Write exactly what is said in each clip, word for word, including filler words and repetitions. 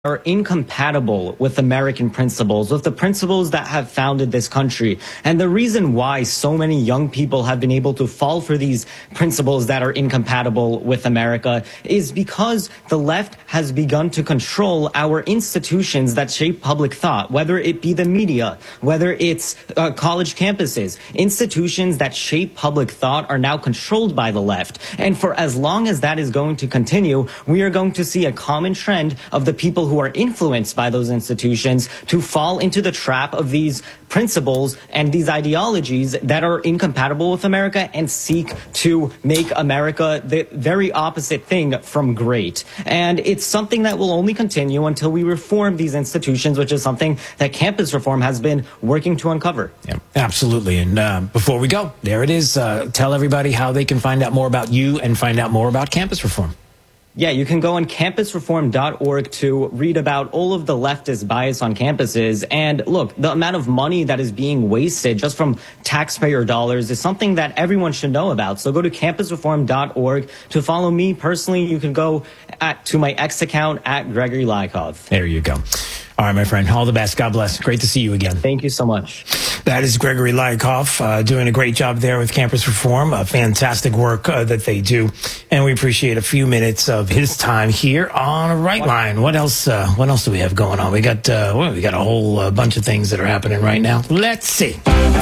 are incompatible with American principles, with the principles that have founded this country. And the reason why so many young people have been able to fall for these principles that are incompatible with America is because the left has begun to control our institutions that shape public thought, whether it be the media, whether it's uh, college campuses. Institutions that shape public thought are now controlled by the left. And for as long as that is going to continue, we are going to see a common trend of the people who are influenced by those institutions to fall into the trap of these principles and these ideologies that are incompatible with America and seek to make America the very opposite thing from great. And it's something that will only continue until we reform these institutions, which is something that campus reform has been working to uncover. Yeah, absolutely. And uh, before we go, there it is. Uh, tell everybody how they can find out more about you and find out more about campus reform. Yeah, you can go on campus reform dot org to read about all of the leftist bias on campuses. And look, the amount of money that is being wasted just from taxpayer dollars is something that everyone should know about. So go to campus reform dot org to follow me personally. You can go at, to my X account at Gregory Lykov. There you go. All right, my friend. All the best. God bless. Great to see you again. Thank you so much. That is Gregory Lykov, uh, doing a great job there with Campus Reform. Uh, fantastic work uh, that they do. And we appreciate a few minutes of his time here on Right Line. What else, uh, what else do we have going on? We got, uh, well, we got a whole uh, bunch of things that are happening right now. Let's see.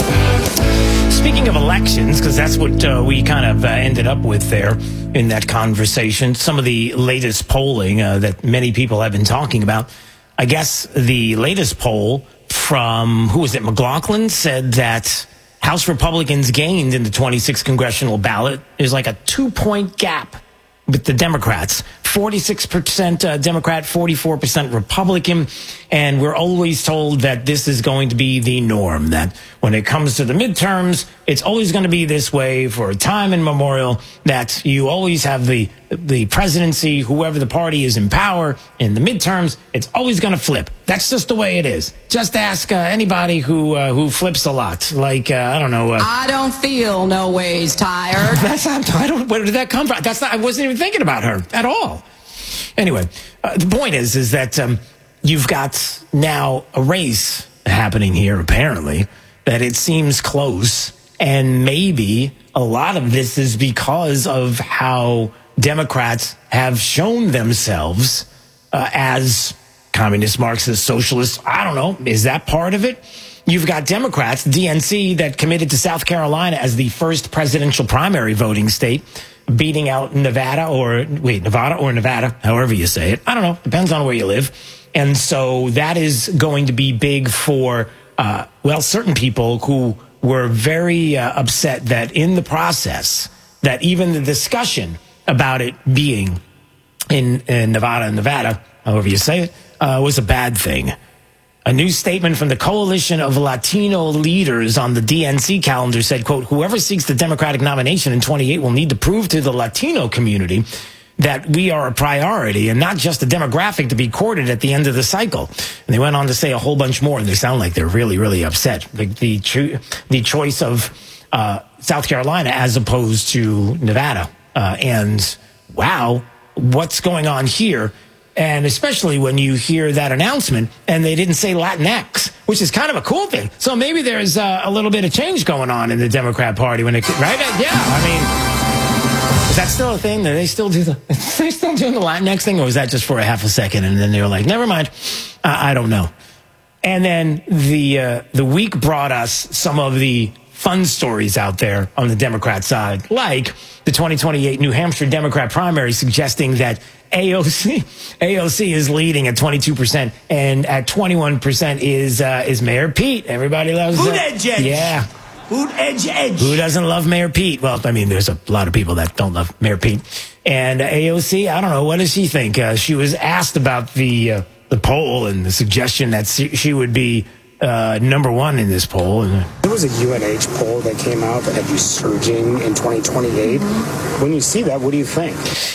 Speaking of elections, because that's what uh, we kind of uh, ended up with there in that conversation, some of the latest polling uh, that many people have been talking about. I guess the latest poll from, who was it, McLaughlin, said that House Republicans gained in the twenty-sixth congressional ballot. There's like a two-point gap with the Democrats. forty-six percent uh, Democrat, forty-four percent Republican. And we're always told that this is going to be the norm, that when it comes to the midterms, it's always going to be this way for a time immemorial, that you always have the the presidency, whoever the party is in power, in the midterms, it's always going to flip. That's just the way it is. Just ask uh, anybody who uh, who flips a lot. Like, uh, I don't know. Uh, I don't feel no ways tired. That's not, I don't, where did that come from? That's not, I wasn't even thinking about her at all. Anyway, uh, the point is, is that um, you've got now a race happening here, apparently, that it seems close. And maybe a lot of this is because of how Democrats have shown themselves uh, as communist, Marxist, socialists. I don't know. Is that part of it? You've got Democrats, D N C, that committed to South Carolina as the first presidential primary voting state, beating out Nevada or, wait, Nevada or Nevada, however you say it. I don't know. Depends on where you live. And so that is going to be big for, uh, well, certain people who were very uh, upset that in the process, that even the discussion about it being in, in Nevada and Nevada, however you say it, uh, was a bad thing. A new statement from the Coalition of Latino Leaders on the D N C calendar said, quote, whoever seeks the Democratic nomination in twenty-eight will need to prove to the Latino community that we are a priority and not just a demographic to be courted at the end of the cycle. And they went on to say a whole bunch more, and they sound like they're really, really upset. The, the, cho- the choice of uh, South Carolina as opposed to Nevada. Uh, and wow, what's going on here? And especially when you hear that announcement and they didn't say Latinx, which is kind of a cool thing. So maybe there's uh, a little bit of change going on in the Democrat Party when it, right? Yeah, I mean, is that still a thing? Do they still do the, are they still doing the Latinx thing, or was that just for a half a second and then they were like, never mind, uh, I don't know. And then the uh, the week brought us some of the fun stories out there on the Democrat side, like the twenty twenty-eight New Hampshire Democrat primary suggesting that A O C A O C is leading at twenty-two percent, and at twenty-one percent is uh, is Mayor Pete. Everybody loves Food that. edge, edge. Yeah. Food edge, edge. Who doesn't love Mayor Pete? Well, I mean, there's a lot of people that don't love Mayor Pete. And A O C, I don't know, what does she think? Uh, she was asked about the uh, the poll and the suggestion that she would be Uh, number one in this poll. There was a U N H poll that came out that had you surging in twenty twenty-eight. When you see that, what do you think?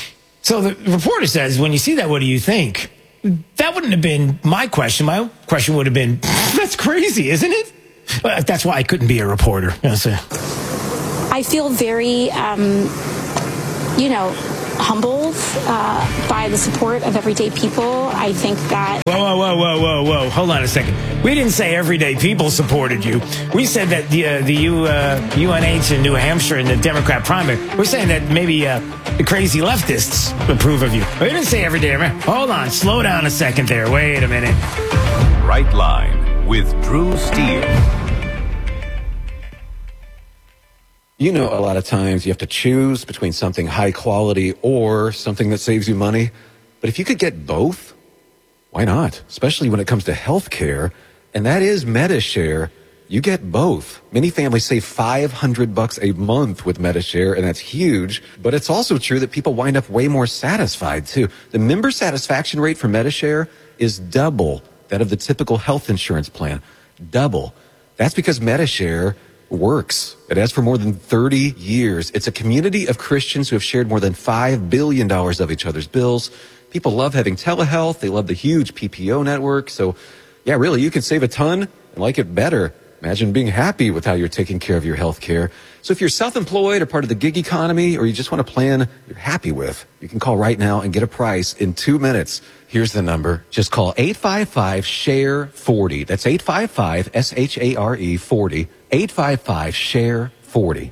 So the reporter says, when you see that, what do you think? That wouldn't have been my question. My question would have been, that's crazy, isn't it? Well, that's why I couldn't be a reporter. You know, so. I feel very, um, you know, humbled uh, by the support of everyday people. I think that... Whoa, whoa, whoa, whoa, whoa, whoa. Hold on a second. We didn't say everyday people supported you. We said that the, uh, the U, uh, U N H in New Hampshire in the Democrat primary, we're saying that maybe uh, the crazy leftists approve of you. We didn't say everyday. Hold on. Slow down a second there. Wait a minute. Right Line with Drew Steele. You know, a lot of times you have to choose between something high quality or something that saves you money. But if you could get both, why not? Especially when it comes to health care. And that is MediShare. You get both. Many families save five hundred bucks a month with MediShare, and that's huge. But it's also true that people wind up way more satisfied, too. The member satisfaction rate for MediShare is double that of the typical health insurance plan. Double. That's because MediShare works. It has for more than thirty years. It's a community of Christians who have shared more than five billion dollars of each other's bills. People love having telehealth. They love the huge P P O network. So, yeah, really, you can save a ton and like it better. Imagine being happy with how you're taking care of your health care. So if you're self-employed or part of the gig economy, or you just want a plan you're happy with, you can call right now and get a price in two minutes. Here's the number. Just call eight five five, S H A R E, forty. That's eight five five, S H A R E, forty. eight five five, S H A R E, forty.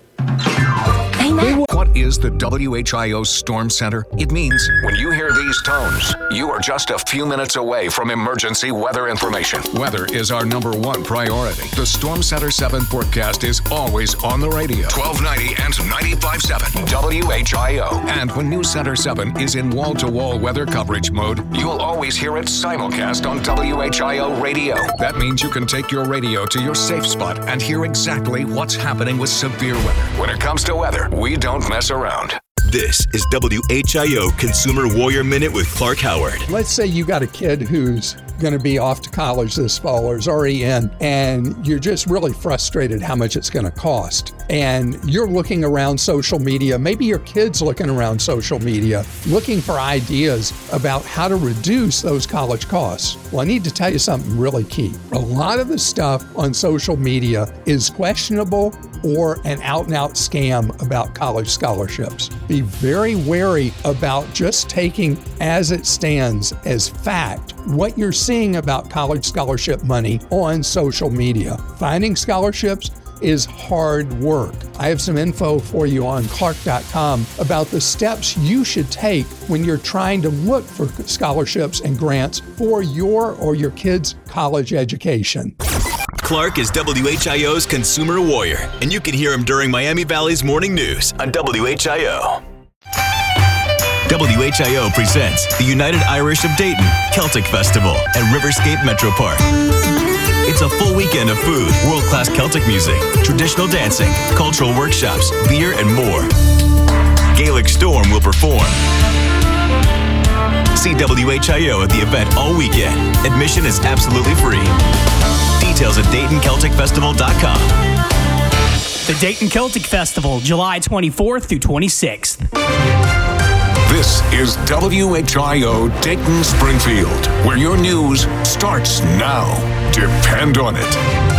What is the W H I O Storm Center? It means when you hear these tones, you are just a few minutes away from emergency weather information. Weather is our number one priority. The Storm Center seven forecast is always on the radio. twelve ninety and ninety-five point seven W H I O. And when News Center seven is in wall-to-wall weather coverage mode, you'll always hear it simulcast on W H I O radio. That means you can take your radio to your safe spot and hear exactly what's happening with severe weather. When it comes to weather, we don't mess around. This is W H I O Consumer Warrior Minute with Clark Howard. Let's say you got a kid who's going to be off to college this fall or is already in, and you're just really frustrated how much it's going to cost. And you're looking around social media, maybe your kid's looking around social media, looking for ideas about how to reduce those college costs. Well, I need to tell you something really key. A lot of the stuff on social media is questionable or an out-and-out scam about college scholarships. Be very wary about just taking as it stands as fact what you're seeing about college scholarship money on social media. Finding scholarships is hard work. I have some info for you on Clark dot com about the steps you should take when you're trying to look for scholarships and grants for your or your kid's college education. Clark is W H I O's Consumer Warrior, and you can hear him during Miami Valley's Morning News on W H I O. W H I O presents the United Irish of Dayton Celtic Festival at Riverscape Metro Park. It's a full weekend of food, world-class Celtic music, traditional dancing, cultural workshops, beer, and more. Gaelic Storm will perform. See W H I O at the event all weekend. Admission is absolutely free. Details at Dayton Celtic Festival dot com. The Dayton Celtic Festival, July twenty-fourth through twenty-sixth. This is W H I O Dayton Springfield, where your news starts now. Depend on it.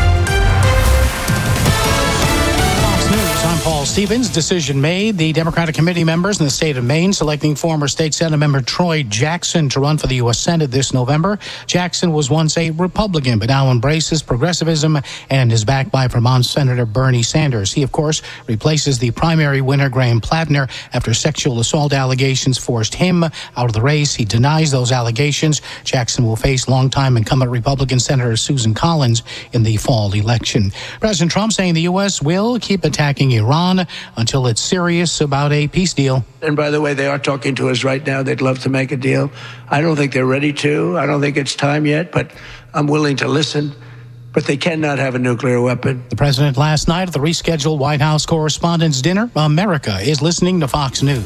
I'm Paul Stevens. Decision made. The Democratic committee members in the state of Maine selecting former state Senate member Troy Jackson to run for the U S Senate this November. Jackson was once a Republican, but now embraces progressivism and is backed by Vermont Senator Bernie Sanders. He, of course, replaces the primary winner, Graham Plattner, after sexual assault allegations forced him out of the race. He denies those allegations. Jackson will face longtime incumbent Republican Senator Susan Collins in the fall election. President Trump saying the U S will keep attacking Iran until it's serious about a peace deal. And by the way, they are talking to us right now. They'd love to make a deal. I don't think they're ready to. I don't think it's time yet, but I'm willing to listen. But they cannot have a nuclear weapon. The president last night at the rescheduled White House Correspondents' Dinner. America is listening to Fox News.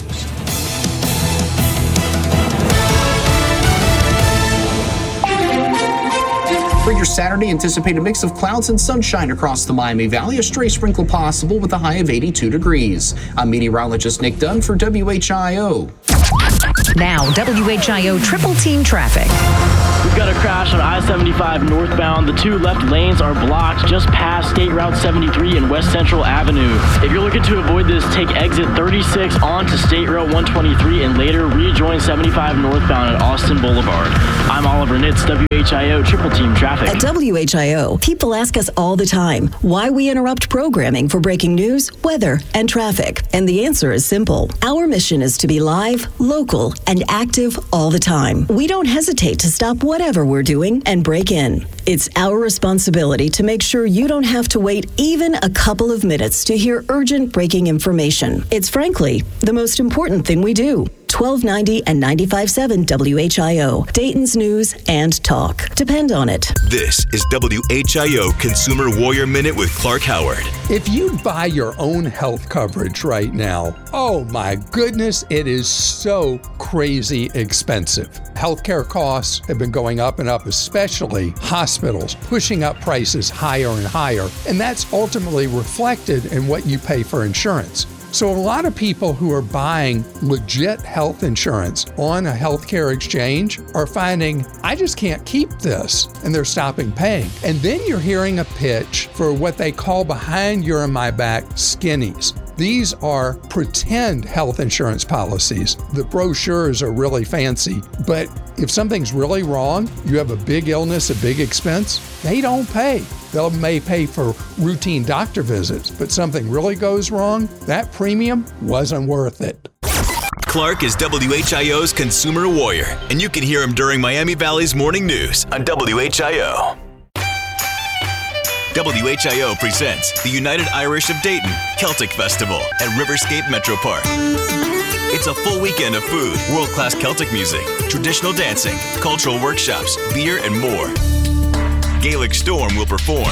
For your Saturday, anticipate a mix of clouds and sunshine across the Miami Valley. A stray sprinkle possible with a high of eighty-two degrees. I'm meteorologist Nick Dunn for W H I O. Now, W H I O Triple Team Traffic. We've got a crash on I seventy-five northbound. The two left lanes are blocked just past State Route seventy-three and West Central Avenue. If you're looking to avoid this, take exit thirty-six onto State Route one twenty-three and later rejoin seventy-five northbound at Austin Boulevard. I'm Oliver Nitz, W H I O Triple Team Traffic. At W H I O, people ask us all the time why we interrupt programming for breaking news, weather, and traffic. And the answer is simple. Our mission is to be live, local, and active all the time. We don't hesitate to stop whatever we're doing and break in. It's our responsibility to make sure you don't have to wait even a couple of minutes to hear urgent breaking information. It's frankly the most important thing we do. twelve ninety and ninety-five point seven W H I O, Dayton's News and Talk. Depend on it. This is W H I O Consumer Warrior Minute with Clark Howard. If you buy your own health coverage right now, oh my goodness, it is so crazy expensive. Healthcare costs have been going up and up, especially hospitals, pushing up prices higher and higher. And that's ultimately reflected in what you pay for insurance. So a lot of people who are buying legit health insurance on a healthcare exchange are finding, I just can't keep this, and they're stopping paying. And then you're hearing a pitch for what they call behind your and my back skinnies. These are pretend health insurance policies. The brochures are really fancy, but if something's really wrong, you have a big illness, a big expense, they don't pay. They may pay for routine doctor visits, but something really goes wrong, that premium wasn't worth it. Clark is W H I O's Consumer Warrior, and you can hear him during Miami Valley's Morning News on W H I O. W H I O presents the United Irish of Dayton Celtic Festival at Riverscape Metro Park. It's a full weekend of food, world-class Celtic music, traditional dancing, cultural workshops, beer, and more. Gaelic Storm will perform.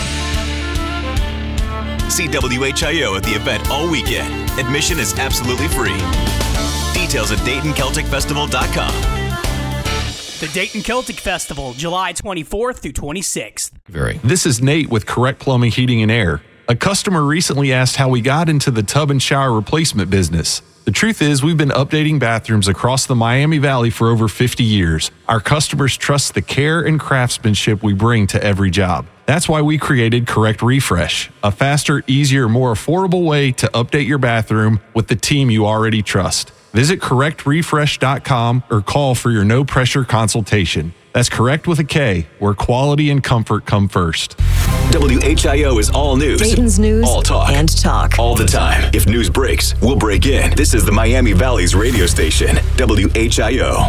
See W H I O at the event all weekend. Admission is absolutely free. Details at Dayton Celtic Festival dot com. The Dayton Celtic Festival, July twenty-fourth through twenty-sixth. Very. This is Nate with Correct Plumbing, Heating, and Air. A customer recently asked how we got into the tub and shower replacement business. The truth is, we've been updating bathrooms across the Miami Valley for over fifty years. Our customers trust the care and craftsmanship we bring to every job. That's why we created Correct Refresh, a faster, easier, more affordable way to update your bathroom with the team you already trust. Visit correct refresh dot com or call for your no-pressure consultation. That's Correct with a K, where quality and comfort come first. W H I O is all news. Dayton's News all talk. and Talk. All the time. If news breaks, we'll break in. This is the Miami Valley's radio station, W H I O.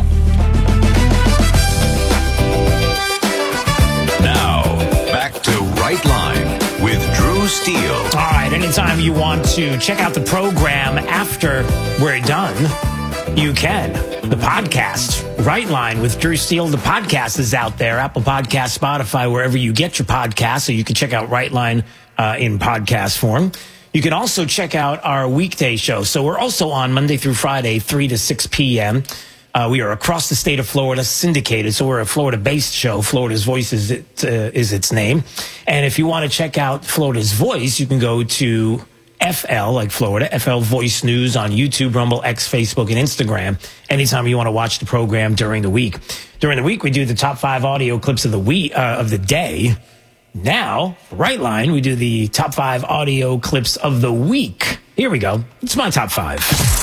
Now, back to Right Line with Drew Steele. All right, anytime you want to check out the program after we're done, you can. The podcast, Right Line with Drew Steele. The podcast is out there, Apple Podcasts, Spotify, wherever you get your podcasts. So you can check out Right Line uh, in podcast form. You can also check out our weekday show. So we're also on Monday through Friday, three to six p.m. Uh, we are across the state of Florida, syndicated. So we're a Florida-based show. Florida's Voice is, it, uh, is its name. And if you want to check out Florida's Voice, you can go to F L, like Florida, F L Voice News on YouTube, Rumble, X, Facebook, and Instagram. Anytime you want to watch the program during the week. During the week, we do the top five audio clips of the week uh, of the day. Now, Right Line, we do the top five audio clips of the week. Here we go. It's my top five.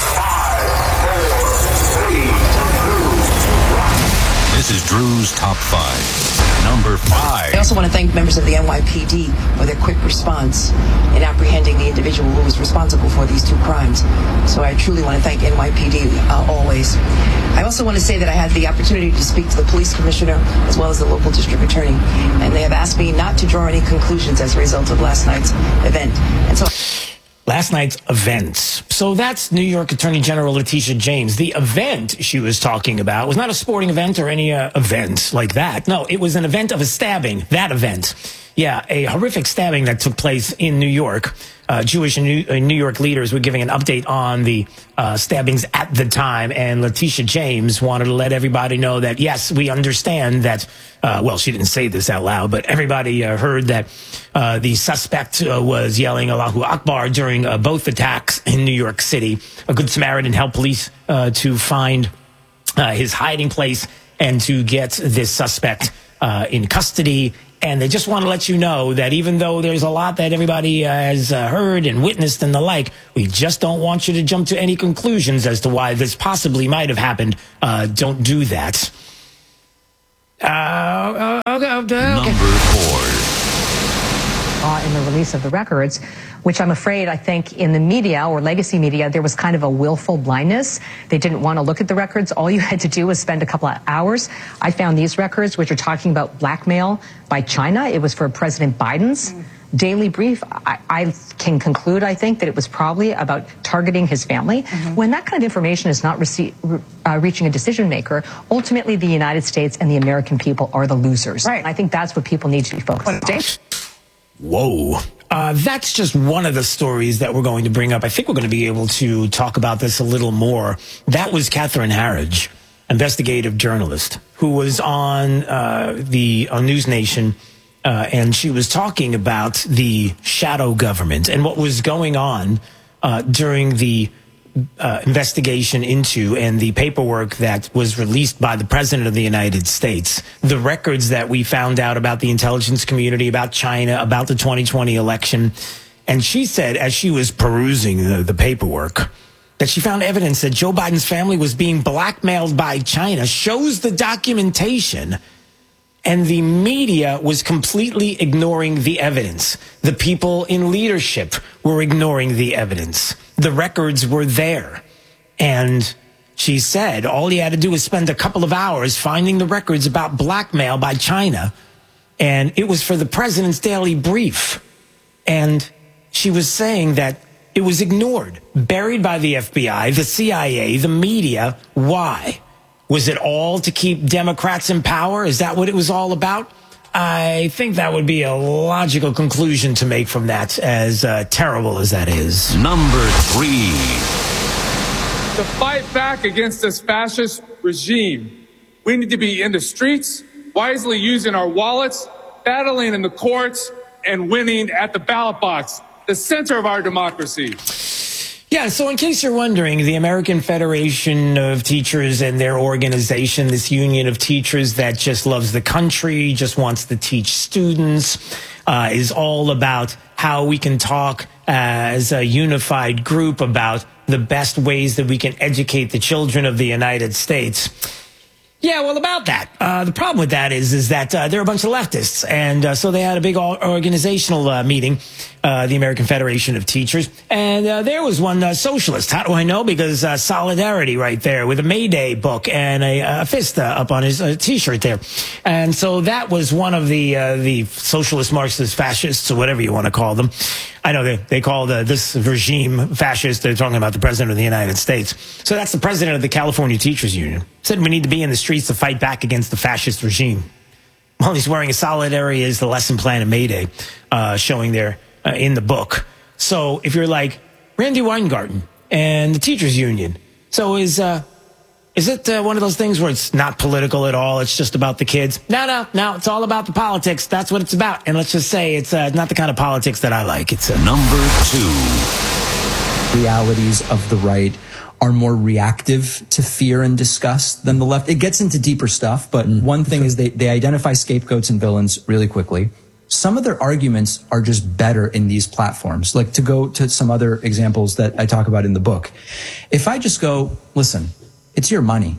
This is Drew's Top five. Number five. I also want to thank members of the N Y P D for their quick response in apprehending the individual who was responsible for these two crimes. So I truly want to thank N Y P D uh, always. I also want to say that I had the opportunity to speak to the police commissioner as well as the local district attorney, and they have asked me not to draw any conclusions as a result of last night's event. And so. Last night's events. So that's New York Attorney General Letitia James. The event she was talking about was not a sporting event or any uh, event like that. No, it was an event of a stabbing. That event. Yeah, a horrific stabbing that took place in New York. Uh, Jewish and New, uh, New York leaders were giving an update on the uh, stabbings at the time, and Letitia James wanted to let everybody know that, yes, we understand that, uh, well, she didn't say this out loud, but everybody uh, heard that uh, the suspect uh, was yelling Allahu Akbar during uh, both attacks in New York City. A Good Samaritan helped police uh, to find uh, his hiding place and to get this suspect uh, in custody. And they just want to let you know that even though there's a lot that everybody uh, has uh, heard and witnessed and the like, we just don't want you to jump to any conclusions as to why this possibly might have happened. Uh, don't do that. Uh, okay, okay. Number four. Uh, in the release of the records, which I'm afraid I think in the media or legacy media, there was kind of a willful blindness. They didn't want to look at the records. All you had to do was spend a couple of hours. I found these records, which are talking about blackmail by China. It was for President Biden's mm. daily brief. I, I can conclude, I think, that it was probably about targeting his family. Mm-hmm. When that kind of information is not rece- uh, reaching a decision maker, ultimately the United States and the American people are the losers. Right. And I think that's what people need to be focused on. Whoa. Uh, that's just one of the stories that we're going to bring up. I think we're going to be able to talk about this a little more. That was Catherine Herridge, investigative journalist, who was on uh, the on News Nation, uh, and she was talking about the shadow government and what was going on uh, during the uh, investigation into and the paperwork that was released by the President of the United States, the records that we found out about the intelligence community, about China, about the twenty twenty election. And she said, as she was perusing the, the paperwork, that she found evidence that Joe Biden's family was being blackmailed by China, shows the documentation, and the media was completely ignoring the evidence. The people in leadership were ignoring the evidence. The records were there. And she said all he had to do was spend a couple of hours finding the records about blackmail by China. And it was for the president's daily brief. And she was saying that it was ignored, buried by the F B I, the C I A, the media. Why? Was it all to keep Democrats in power? Is that what it was all about? I think that would be a logical conclusion to make from that, as uh, terrible as that is. Number three. To fight back against this fascist regime, we need to be in the streets, wisely using our wallets, battling in the courts, and winning at the ballot box, the center of our democracy. Yeah, so in case you're wondering, the American Federation of Teachers and their organization, this union of teachers that just loves the country, just wants to teach students, uh, is all about how we can talk as a unified group about the best ways that we can educate the children of the United States. Yeah, well, about that. Uh, the problem with that is, is that uh, they're a bunch of leftists. And uh, so they had a big organizational uh, meeting, uh, the American Federation of Teachers. And uh, there was one uh, socialist. How do I know? Because uh, Solidarity right there with a May Day book and a, a fist uh, up on his uh, T-shirt there. And so that was one of the uh, the socialist, Marxist, fascists, or whatever you want to call them. I know they, they call the, this regime fascist. They're talking about the President of the United States. So that's the President of the California Teachers Union. Said we need to be in the streets to fight back against the fascist regime. Well, he's wearing a Solidarity as the lesson plan of May Day, uh, showing there uh, in the book. So if you're like Randy Weingarten and the Teachers Union, so is uh, is it uh, one of those things where it's not political at all? It's just about the kids? No, no, no. It's all about the politics. That's what it's about. And let's just say it's uh, not the kind of politics that I like. It's uh, number two. Realities of the right are more reactive to fear and disgust than the left. It gets into deeper stuff, but mm. one thing is they, they identify scapegoats and villains really quickly. Some of their arguments are just better in these platforms. Like, to go to some other examples that I talk about in the book. If I just go, listen, it's your money.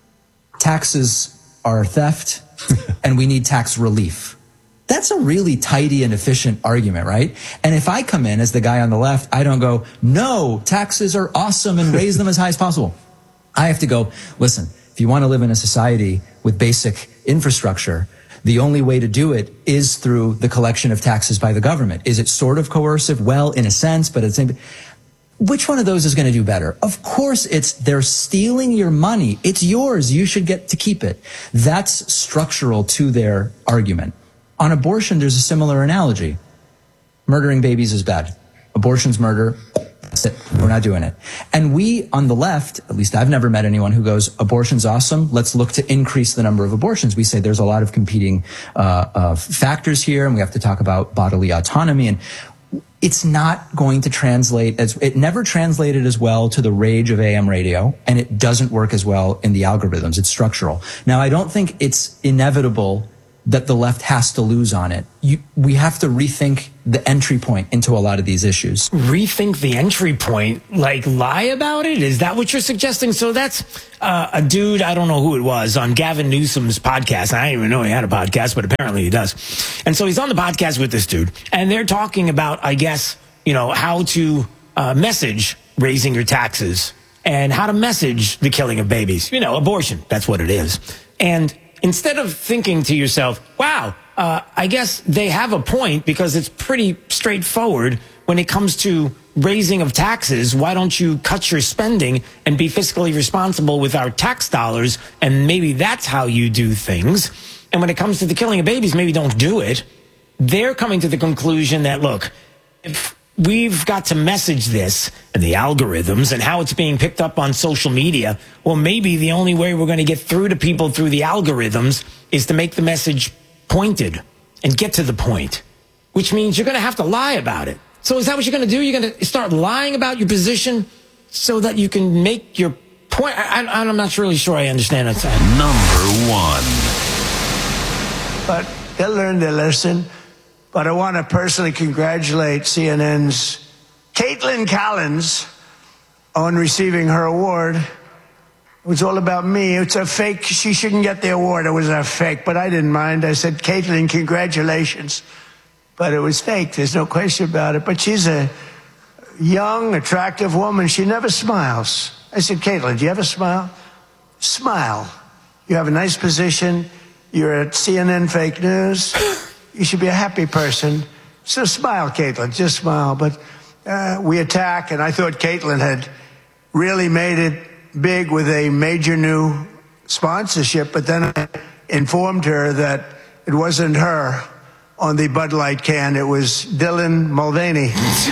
Taxes are theft and we need tax relief. That's a really tidy and efficient argument, right? And if I come in as the guy on the left, I don't go, no, taxes are awesome and raise them as high as possible. I have to go, listen, if you want to live in a society with basic infrastructure, the only way to do it is through the collection of taxes by the government. Is it sort of coercive? Well, in a sense, but at the same time, which one of those is going to do better? Of course, it's they're stealing your money. It's yours. You should get to keep it. That's structural to their argument. On abortion, there's a similar analogy. Murdering babies is bad. Abortion's murder. That's it. We're not doing it. And we, on the left, at least I've never met anyone who goes, abortion's awesome. Let's look to increase the number of abortions. We say there's a lot of competing uh, uh, factors here, and we have to talk about bodily autonomy. And it's not going to translate as, it never translated as well to the rage of A M radio, and it doesn't work as well in the algorithms. It's structural. Now, I don't think it's inevitable that the left has to lose on it. You, we have to rethink the entry point into a lot of these issues. Rethink the entry point? Like lie about it? Is that what you're suggesting? So that's uh, a dude, I don't know who it was, on Gavin Newsom's podcast. I didn't even know he had a podcast, but apparently he does. And so he's on the podcast with this dude, and they're talking about, I guess, you know, how to uh, message raising your taxes and how to message the killing of babies. You know, abortion, that's what it is. And instead of thinking to yourself, wow, uh, I guess they have a point because it's pretty straightforward when it comes to raising of taxes. Why don't you cut your spending and be fiscally responsible with our tax dollars? And maybe that's how you do things. And when it comes to the killing of babies, maybe don't do it. They're coming to the conclusion that, look, if we've got to message this and the algorithms and how it's being picked up on social media, well, maybe the only way we're going to get through to people through the algorithms is to make the message pointed and get to the point, which means you're going to have to lie about it. So is that what you're going to do? You're going to start lying about your position so that you can make your point? I, I, I'm not really sure I understand that. Number one. But they'll learn their lesson. But I want to personally congratulate C N N's Caitlin Collins on receiving her award. It was all about me. It's a fake. She shouldn't get the award. It was a fake, but I didn't mind. I said, Caitlin, congratulations. But it was fake. There's no question about it. But she's a young, attractive woman. She never smiles. I said, Caitlin, do you ever smile? Smile. You have a nice position. You're at C N N Fake News. You should be a happy person. So smile, Caitlin, just smile. But uh, we attack, and I thought Caitlin had really made it big with a major new sponsorship, but then I informed her that it wasn't her on the Bud Light can. It was Dylan Mulvaney.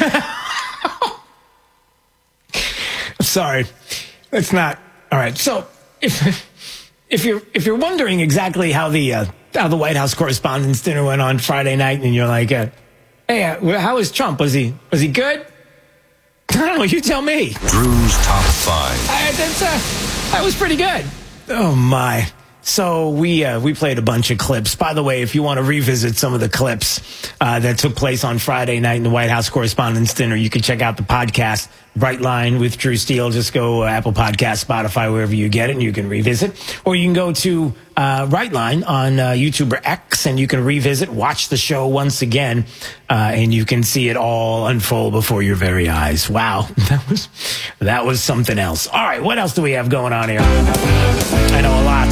Sorry. That's not. All right. So if if you're if you're wondering exactly how the uh, how the White House Correspondents' Dinner went on Friday night, and you're like, uh, hey, uh, how was Trump? Was he was he good? I don't know. You tell me. Drew's top five. I, that's, uh, that was pretty good. Oh my. So we uh, we played a bunch of clips. By the way, if you want to revisit some of the clips uh, that took place on Friday night in the White House Correspondents' Dinner, you can check out the podcast, Right Line with Drew Steele. Just go uh, Apple Podcasts, Spotify, wherever you get it, and you can revisit. Or you can go to uh, Right Line on uh, YouTube or X, and you can revisit, watch the show once again, uh, and you can see it all unfold before your very eyes. Wow, that was that was something else. All right, what else do we have going on here? I know a lot.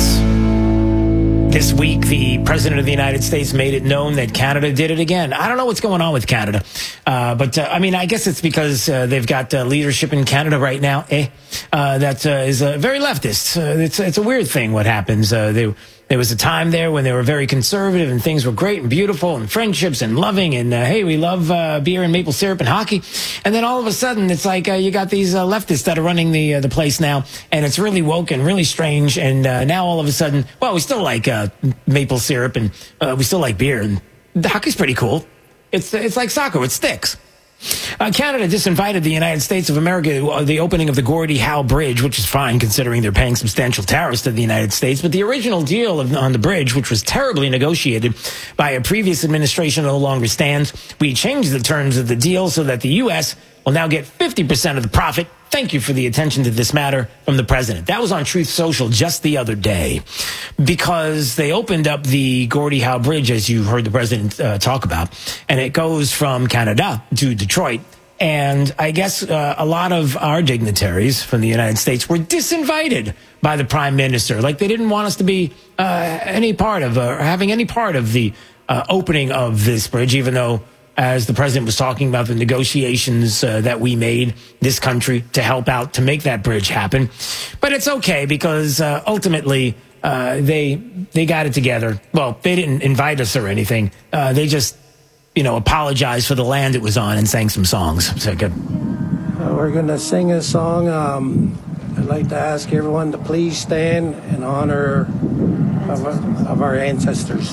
This week, the president of the United States made it known that Canada did it again. I don't know what's going on with Canada. Uh, but, uh, I mean, I guess it's because uh, they've got uh, leadership in Canada right now, eh? Uh, that uh, is uh, very leftist. Uh, it's, it's a weird thing what happens. Uh, they, there was a time there when they were very conservative and things were great and beautiful and friendships and loving and, uh, hey, we love uh, beer and maple syrup and hockey. And then all of a sudden, it's like uh, you got these uh, leftists that are running the uh, the place now, and it's really woke and really strange. And uh, now all of a sudden, well, we still like uh, maple syrup and uh, we still like beer, and the hockey's pretty cool. It's it's like soccer, it sticks. Uh, Canada disinvited the United States of America, uh, the opening of the Gordie Howe Bridge, which is fine considering they're paying substantial tariffs to the United States. But the original deal of, on the bridge, which was terribly negotiated by a previous administration, no longer stands. We changed the terms of the deal so that the U S will now get fifty percent of the profit. Thank you for the attention to this matter from the president. That was on Truth Social just the other day, because they opened up the Gordie Howe Bridge, as you heard the president uh, talk about, and it goes from Canada to Detroit. And I guess uh, a lot of our dignitaries from the United States were disinvited by the prime minister. Like they didn't want us to be uh, any part of, uh, or having any part of the uh, opening of this bridge, even though, as the president was talking about the negotiations uh, that we made, this country, to help out to make that bridge happen. But it's okay, because uh, ultimately uh, they they got it together. Well, they didn't invite us or anything. Uh, they just, you know, apologized for the land it was on and sang some songs. So good. Uh, we're going to sing a song. Um, I'd like to ask everyone to please stand in honor of our, of our ancestors.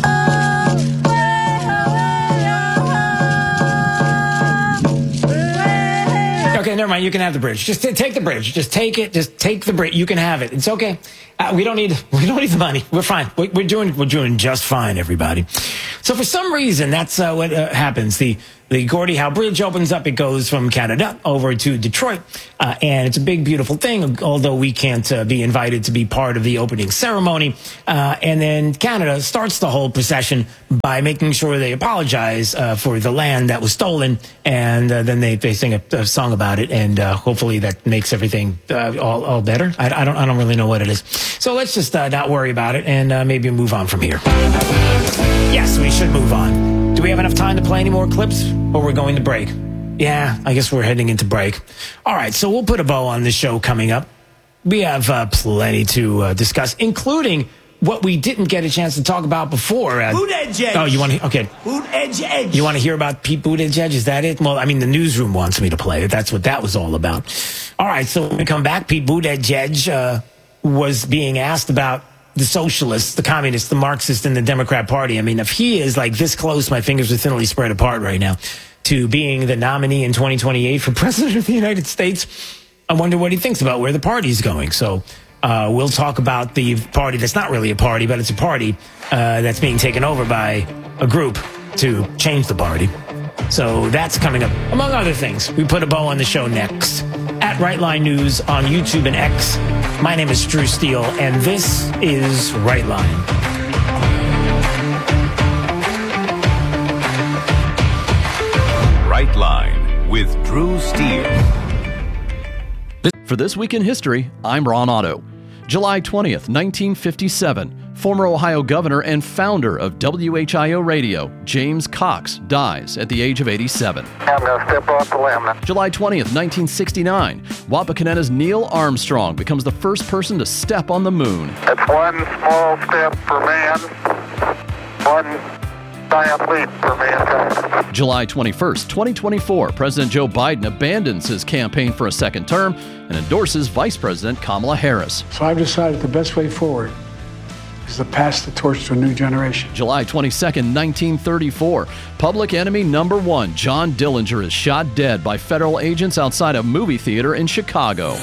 Okay, Okay, never mind. You can have the bridge. Just t- take the bridge. Just take it. Just take the bridge. You can have it. It's okay. Uh, we don't need. We don't need the money. We're fine. We, we're doing. We're doing just fine, everybody. So for some reason, that's uh, what uh, happens. The the Gordie Howe Bridge opens up. It goes from Canada over to Detroit, uh, and it's a big, beautiful thing. Although we can't uh, be invited to be part of the opening ceremony, uh, and then Canada starts the whole procession by making sure they apologize uh, for the land that was stolen, and uh, then they, they sing a, a song about it, and uh, hopefully that makes everything uh, all, all better. I, I don't I don't really know what it is. So let's just uh, not worry about it and uh, maybe move on from here. Yes, we should move on. Do we have enough time to play any more clips, or we're going to break? Yeah, I guess we're heading into break. All right, so we'll put a bow on this show coming up. We have uh, plenty to uh, discuss, including what we didn't get a chance to talk about before. Uh, Buttigieg. Oh, you want to? Okay. Buttigieg. You want to hear about Pete Buttigieg? Is that it? Well, I mean, the newsroom wants me to play it. That's what that was all about. All right, so when we come back, Pete Buttigieg uh, was being asked about the socialists, the communists, the Marxists, and the Democrat Party. I mean, if he is like this close, my fingers are thinly spread apart right now, to being the nominee in twenty twenty-eight for president of the United States, I wonder what he thinks about where the party's going. So uh, we'll talk about the party that's not really a party, but it's a party uh, that's being taken over by a group to change the party. So that's coming up, among other things. We put a bow on the show next. At Rightline News on YouTube and X. My name is Drew Steele, and this is Right Line. Right Line with Drew Steele. For This Week in History, I'm Ron Otto. July twentieth, nineteen fifty-seven. Former Ohio governor and founder of W H I O Radio, James Cox, dies at the age of eighty-seven. I'm going to step off the limb. July twentieth, nineteen sixty-nine. Wapakoneta's Neil Armstrong becomes the first person to step on the moon. It's one small step for man, one giant leap for mankind. July twenty-first, twenty twenty-four. President Joe Biden abandons his campaign for a second term and endorses Vice President Kamala Harris. So I've decided the best way forward is to pass the torch to a new generation. July twenty-second, nineteen thirty-four. Public enemy number one, John Dillinger, is shot dead by federal agents outside a movie theater in Chicago.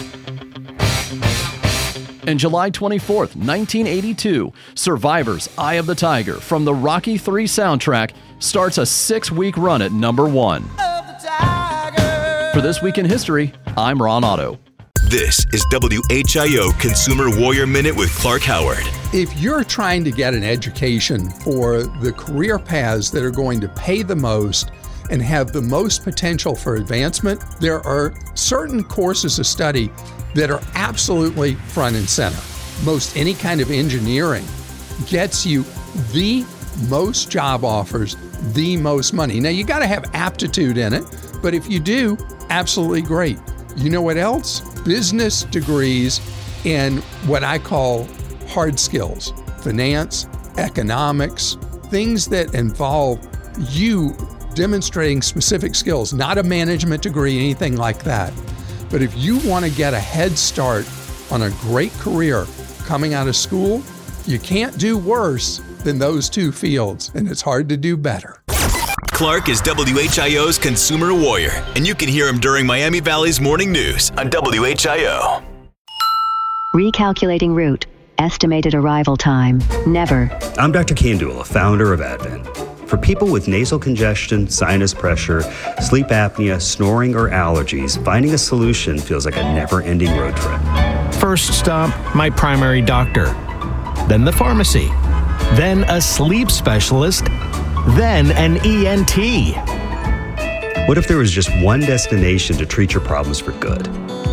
And July twenty-fourth, nineteen eighty-two, Survivor's Eye of the Tiger from the Rocky three soundtrack starts a six-week run at number one. For This Week in History, I'm Ron Otto. This is W H I O Consumer Warrior Minute with Clark Howard. If you're trying to get an education for the career paths that are going to pay the most and have the most potential for advancement, there are certain courses of study that are absolutely front and center. Most any kind of engineering gets you the most job offers, the most money. Now, you got to have aptitude in it, but if you do, absolutely great. You know what else? Business degrees in what I call hard skills, finance, economics, things that involve you demonstrating specific skills, not a management degree, anything like that. But if you want to get a head start on a great career coming out of school, you can't do worse than those two fields, and it's hard to do better. Clark is W H I O's Consumer Warrior, and you can hear him during Miami Valley's Morning News on W H I O. Recalculating route. Estimated arrival time. Never. I'm Doctor Kandula, founder of Advent. For people with nasal congestion, sinus pressure, sleep apnea, snoring, or allergies, finding a solution feels like a never-ending road trip. First stop, my primary doctor. Then the pharmacy. Then a sleep specialist. Then an E N T. What if there was just one destination to treat your problems for good?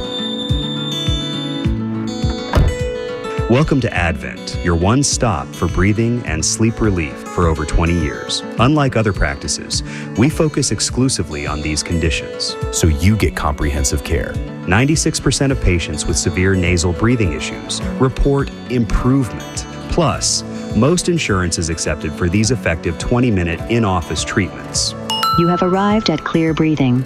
Welcome to Advent, your one stop for breathing and sleep relief for over twenty years. Unlike other practices, we focus exclusively on these conditions, so you get comprehensive care. ninety-six percent of patients with severe nasal breathing issues report improvement. Plus, most insurance is accepted for these effective twenty-minute in-office treatments. You have arrived at Clear Breathing.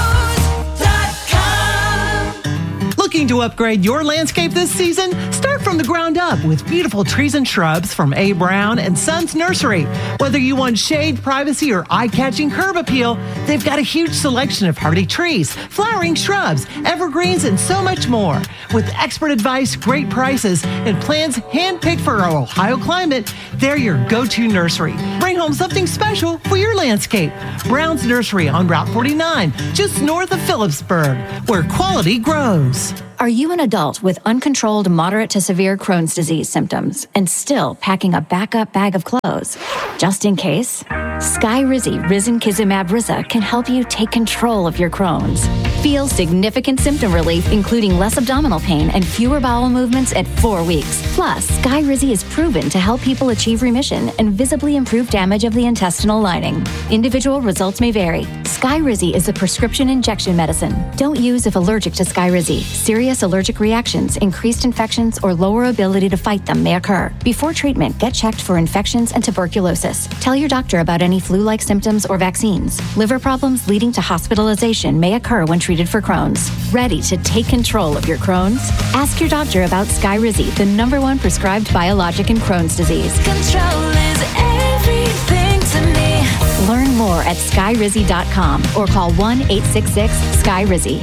Looking to upgrade your landscape this season? Start from from the ground up with beautiful trees and shrubs from A. Brown and Sons Nursery. Whether you want shade, privacy, or eye-catching curb appeal, they've got a huge selection of hardy trees, flowering shrubs, evergreens, and so much more. With expert advice, great prices, and plans handpicked for our Ohio climate, they're your go-to nursery. Bring home something special for your landscape. Brown's Nursery on Route forty-nine, just north of Phillipsburg, where quality grows. Are you an adult with uncontrolled moderate to severe Crohn's disease symptoms and still packing a backup bag of clothes? Just in case, Skyrizi Risankizumab Riza can help you take control of your Crohn's. Feel significant symptom relief, including less abdominal pain and fewer bowel movements at four weeks. Plus, Skyrizi is proven to help people achieve remission and visibly improve damage of the intestinal lining. Individual results may vary. Skyrizi is a prescription injection medicine. Don't use if allergic to Skyrizi. Serious allergic reactions, increased infections, or lower ability to fight them may occur. Before treatment, get checked for infections and tuberculosis. Tell your doctor about any flu-like symptoms or vaccines. Liver problems leading to hospitalization may occur when treated for Crohn's. Ready to take control of your Crohn's? Ask your doctor about Skyrizi, the number one prescribed biologic in Crohn's disease. Control is everything to me. Learn more at skyrizi dot com or call one eight six six Sky Rizzy.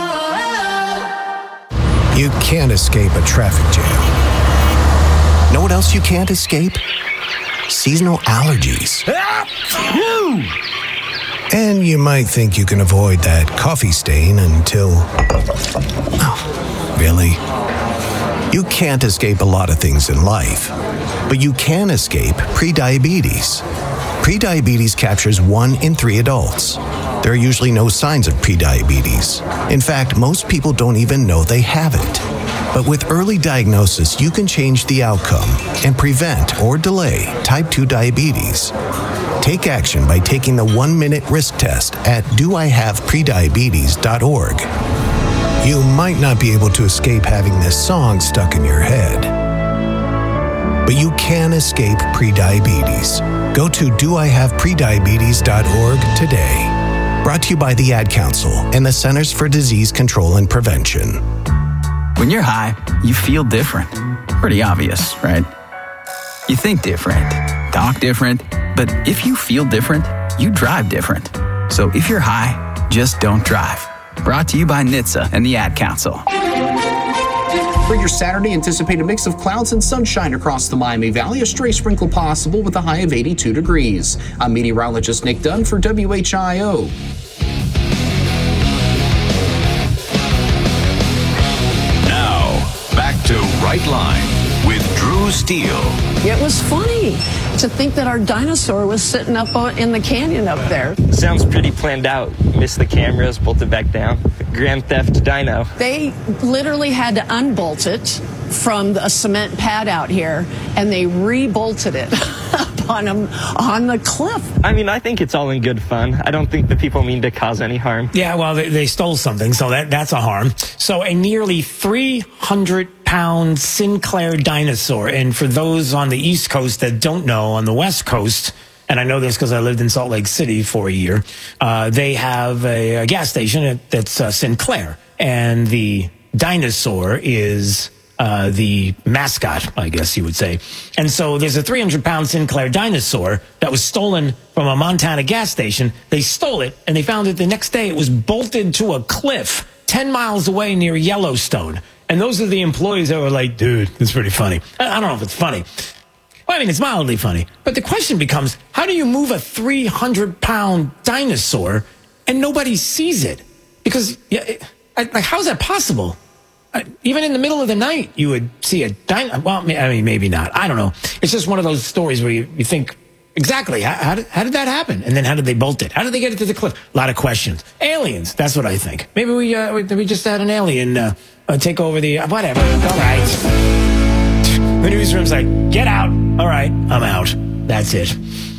You can't escape a traffic jam. Know what else you can't escape? Seasonal allergies. And you might think you can avoid that coffee stain until... Oh, really? You can't escape a lot of things in life, but you can escape prediabetes. Prediabetes captures one in three adults. There are usually no signs of prediabetes. In fact, most people don't even know they have it. But with early diagnosis, you can change the outcome and prevent or delay type two diabetes. Take action by taking the one-minute risk test at do I have prediabetes dot org. You might not be able to escape having this song stuck in your head, but you can escape prediabetes. Go to do I have prediabetes dot org today. Brought to you by the Ad Council and the Centers for Disease Control and Prevention. When you're high, you feel different. Pretty obvious, right? You think different, talk different, but if you feel different, you drive different. So if you're high, just don't drive. Brought to you by N H T S A and the Ad Council. For your Saturday, anticipate a mix of clouds and sunshine across the Miami Valley. A stray sprinkle possible with a high of eighty-two degrees. I'm meteorologist Nick Dunn for W H I O. Now, back to Right Line with Drew Steele. It was funny to think that our dinosaur was sitting up in the canyon up there. Sounds pretty planned out. Missed the cameras, bolted back down. Grand Theft Dino. They literally had to unbolt it from a cement pad out here, and they re-bolted it up on, them, on the cliff. I mean, I think it's all in good fun. I don't think the people mean to cause any harm. Yeah, well, they, they stole something, so that that's a harm. So a nearly three hundred pound Sinclair dinosaur, and for those on the East Coast that don't know, on the West Coast, and I know this because I lived in Salt Lake City for a year, uh, they have a, a gas station that's uh, Sinclair, and the dinosaur is uh, the mascot, I guess you would say. And so there's a three hundred pound Sinclair dinosaur that was stolen from a Montana gas station. They stole it, and they found it the next day. It was bolted to a cliff ten miles away near Yellowstone. And those are the employees that were like, dude, it's pretty funny. I don't know if it's funny. Well, I mean, it's mildly funny. But the question becomes, how do you move a three hundred pound dinosaur and nobody sees it? Because, yeah, it, like, how is that possible? Uh, even in the middle of the night, you would see a dinosaur. Well, I mean, maybe not. I don't know. It's just one of those stories where you, you think, exactly, how, how, did, how did that happen? And then how did they bolt it? How did they get it to the cliff? A lot of questions. Aliens, that's what I think. Maybe we uh, we, we just had an alien uh, uh, take over the, uh, whatever. All right. The newsroom's like, get out. All right, I'm out. That's it.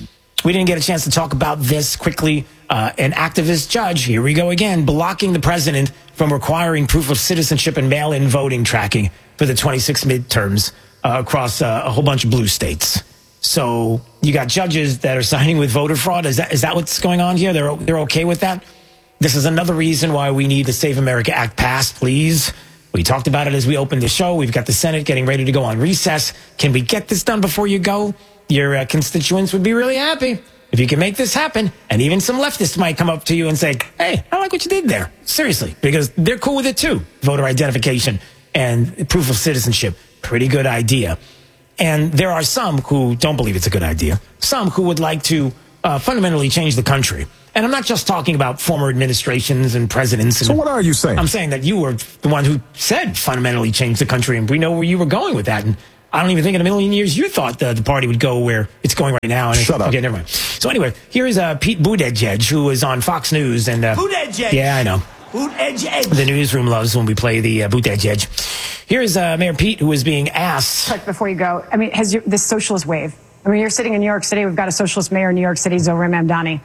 We didn't get a chance to talk about this quickly. Uh, an activist judge, here we go again, blocking the president from requiring proof of citizenship and mail-in voting tracking for the twenty-six midterms uh, across uh, a whole bunch of blue states. So you got judges that are siding with voter fraud. Is that is that what's going on here? They're they're okay with that? This is another reason why we need the Save America Act passed, please. We talked about it as we opened the show. We've got the Senate getting ready to go on recess. Can we get this done before you go? Your uh, constituents would be really happy if you can make this happen. And even some leftists might come up to you and say, hey, I like what you did there. Seriously, because they're cool with it too. Voter identification and proof of citizenship. Pretty good idea. And there are some who don't believe it's a good idea. Some who would like to uh, fundamentally change the country. And I'm not just talking about former administrations and presidents. And so what are you saying? I'm saying that you were the one who said fundamentally change the country, and we know where you were going with that. And I don't even think in a million years you thought the, the party would go where it's going right now. And Shut up. Okay, never mind. So anyway, here is uh, Pete Buttigieg, who is on Fox News. and uh, Buttigieg. Yeah, I know. Buttigieg. The newsroom loves when we play the uh, Buttigieg. Here is uh, Mayor Pete, who is being asked. But before you go, I mean, has your, this socialist wave? I mean, you're sitting in New York City. We've got a socialist mayor in New York City, Zohran Mamdani.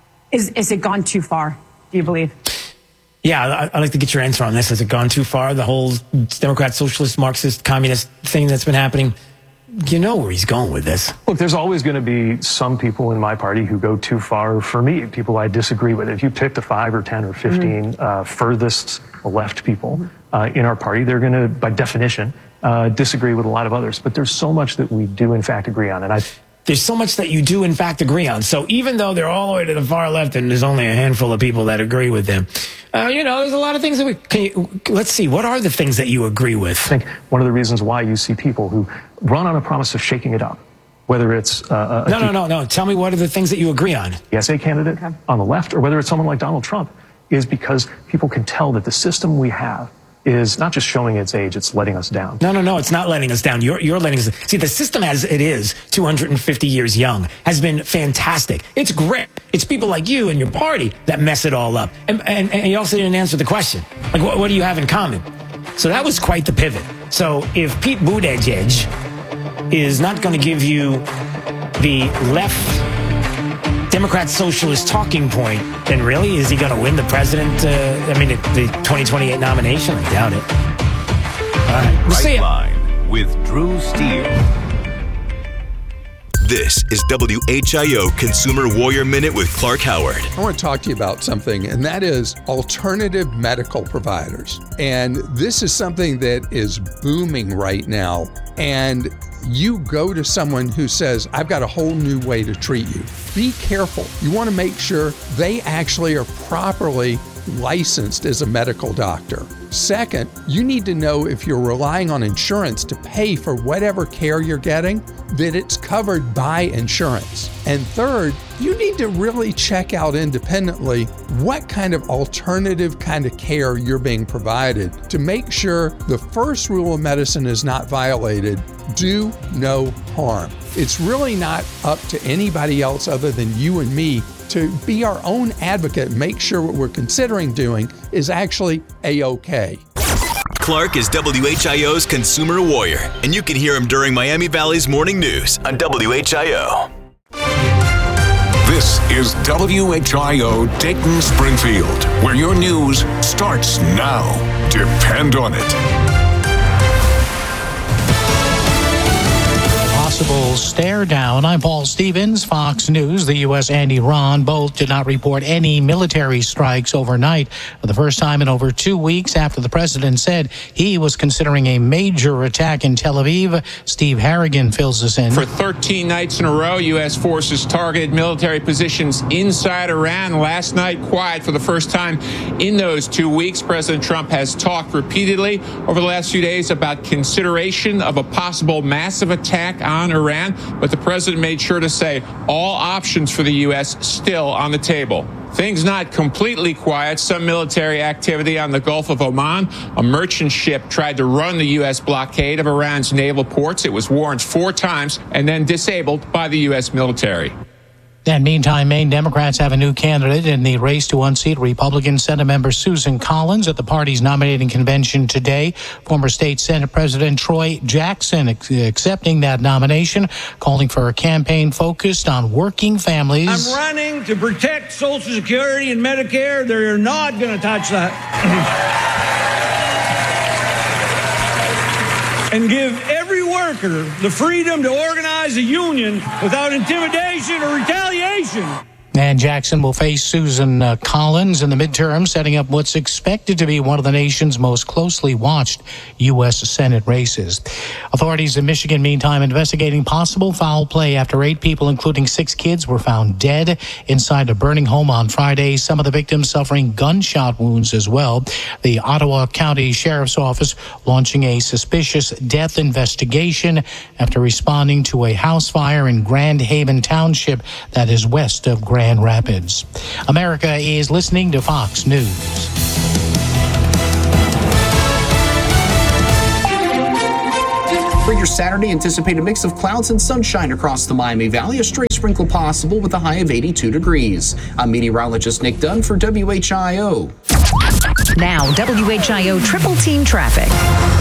Is is it gone too far, do you believe? Yeah, I, I'd like to get your answer on this. Has it gone too far? The whole Democrat, socialist, Marxist, communist thing that's been happening? You know where he's going with this. Look, there's always going to be some people in my party who go too far for me, people I disagree with. If you pick the five or ten or fifteen mm-hmm. uh, furthest left people uh, in our party, they're going to, by definition, uh, disagree with a lot of others. But there's so much that we do, in fact, agree on. And I. There's so much that you do, in fact, agree on. So even though they're all the way to the far left and there's only a handful of people that agree with them, uh, you know, there's a lot of things that we can you, let's see. What are the things that you agree with? I think one of the reasons why you see people who run on a promise of shaking it up, whether it's uh, a no, no, no, no. Tell me what are the things that you agree on? The S A candidate okay. on the left, or whether it's someone like Donald Trump, is because people can tell that the system we have is not just showing its age, it's letting us down. No, no, no, it's not letting us down. You're, you're letting us... See, the system as it is, two hundred fifty years young, has been fantastic. It's great. It's people like you and your party that mess it all up. And, and, and you also didn't answer the question. Like, what, what do you have in common? So that was quite the pivot. So if Pete Buttigieg is not going to give you the left Democrat socialist talking point, then really, is he going to win the president, uh, I mean, the, the twenty twenty-eight nomination? I doubt it. All right. We'll see ya. Line with Drew Steele. This is W H I O Consumer Warrior Minute with Clark Howard. I want to talk to you about something, and that is alternative medical providers. And this is something that is booming right now. And you go to someone who says, I've got a whole new way to treat you. Be careful. You want to make sure they actually are properly licensed as a medical doctor. Second, you need to know if you're relying on insurance to pay for whatever care you're getting, that it's covered by insurance. And third, you need to really check out independently what kind of alternative kind of care you're being provided to make sure the first rule of medicine is not violated. Do no harm. It's really not up to anybody else other than you and me to be our own advocate and make sure what we're considering doing is actually A-OK. Clark is W H I O's Consumer Warrior, and you can hear him during Miami Valley's Morning News on W H I O. This is W H I O Dayton Springfield, where your news starts now. Depend on it. Possible stare down. I'm Paul Stevens, Fox News. The U S and Iran both did not report any military strikes overnight for the first time in over two weeks after the president said he was considering a major attack in Tel Aviv. Steve Harrigan fills us in. For thirteen nights in a row, U S forces targeted military positions inside Iran. Last night, quiet for the first time in those two weeks. President Trump has talked repeatedly over the last few days about consideration of a possible massive attack on Iran, but the president made sure to say all options for the U S still on the table. Things not completely quiet. Some military activity on the Gulf of Oman. A merchant ship tried to run the U S blockade of Iran's naval ports. It was warned four times and then disabled by the U S military. And meantime, Maine Democrats have a new candidate in the race to unseat Republican Senate member Susan Collins at the party's nominating convention today. Former state Senate President Troy Jackson ex- accepting that nomination, calling for a campaign focused on working families. I'm running to protect Social Security and Medicare. They're not going to touch that. And give every worker the freedom to organize a union without intimidation or retaliation. And Jackson will face Susan uh, Collins in the midterm, setting up what's expected to be one of the nation's most closely watched U S Senate races. Authorities in Michigan, meantime, investigating possible foul play after eight people, including six kids, were found dead inside a burning home on Friday. Some of the victims suffering gunshot wounds as well. The Ottawa County Sheriff's Office launching a suspicious death investigation after responding to a house fire in Grand Haven Township that is west of Grand Rapids. America is listening to Fox News. For your Saturday, anticipate a mix of clouds and sunshine across the Miami Valley. A stray sprinkle possible with a high of eighty-two degrees. I'm meteorologist Nick Dunn for W H I O. Now, W H I O triple team traffic.